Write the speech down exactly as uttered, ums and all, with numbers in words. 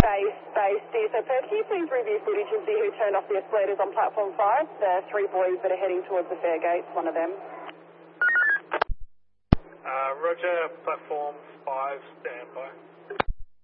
Base, base. D S O Perth, can you please review footage and see who turned off the escalators on platform five? The three boys that are heading towards the fare gates, one of them. Uh, Roger, platform five, standby.